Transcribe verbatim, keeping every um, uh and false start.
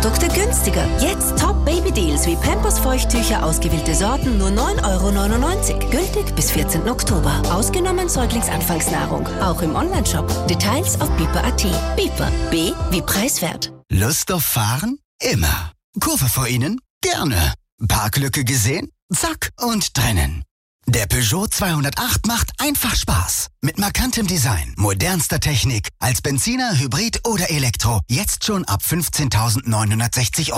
Produkte günstiger. Jetzt Top-Baby-Deals wie Pampers Feuchttücher, ausgewählte Sorten, nur neun Euro neunundneunzig. Gültig bis vierzehnten Oktober. Ausgenommen Säuglingsanfangsnahrung. Auch im Onlineshop. Details auf Bieper punkt at. Bieper. B wie preiswert. Lust auf Fahren? Immer. Kurve vor Ihnen? Gerne. Parklücke gesehen? Zack und drinnen. Der Peugeot zweihundertacht macht einfach Spaß. Mit markantem Design, modernster Technik, als Benziner, Hybrid oder Elektro. Jetzt schon ab fünfzehntausendneunhundertsechzig Euro.